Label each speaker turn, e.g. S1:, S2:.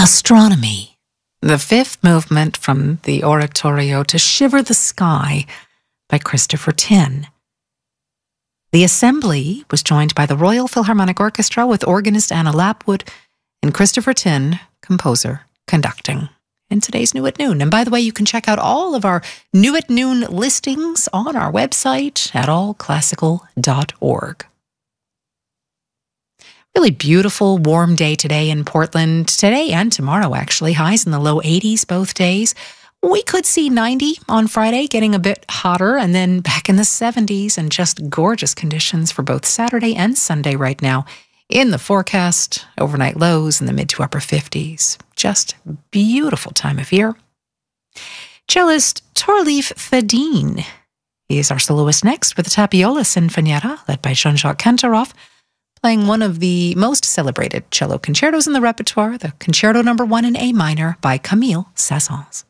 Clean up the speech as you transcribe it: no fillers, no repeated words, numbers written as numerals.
S1: Astronomy, the fifth movement from the oratorio To Shiver the Sky by Christopher Tin. The assembly was joined by the Royal Philharmonic Orchestra with organist Anna Lapwood and Christopher Tin, composer, conducting in today's New at Noon. And by the way, you can check out all of our New at Noon listings on our website at allclassical.org. Really beautiful, warm day today in Portland. Today and tomorrow, actually. Highs in the low 80s both days. We could see 90 on Friday, getting a bit hotter, and then back in the 70s, and just gorgeous conditions for both Saturday and Sunday right now. In the forecast, overnight lows in the mid to upper 50s. Just beautiful time of year. Cellist Thorleif Fedin is our soloist next with the Tapiola Sinfonietta, led by Jean-Jacques Kantorov, playing one of the most celebrated cello concertos in the repertoire, the Concerto No. 1 in A minor by Camille Saint-Saëns.